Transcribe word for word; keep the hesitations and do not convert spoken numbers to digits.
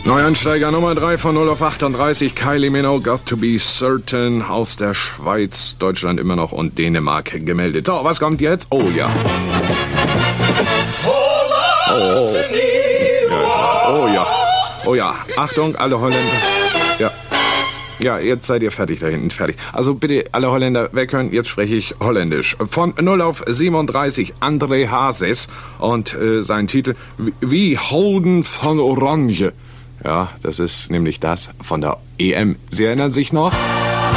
Neuansteiger Nummer drei von null auf achtunddreißig, Kylie Minogue, Got to Be Certain, aus der Schweiz, Deutschland immer noch und Dänemark gemeldet. So, was kommt jetzt? Oh ja. Oh, oh. Ja. Oh ja. Oh ja. Achtung, alle Holländer. Ja. Ja, jetzt seid ihr fertig da hinten, fertig. Also bitte, alle Holländer weghören, jetzt spreche ich Holländisch. Von null auf siebenunddreißig, André Hazes und äh, sein Titel Wie Holden von Oranje. Ja, das ist nämlich das von der E M. Sie erinnern sich noch?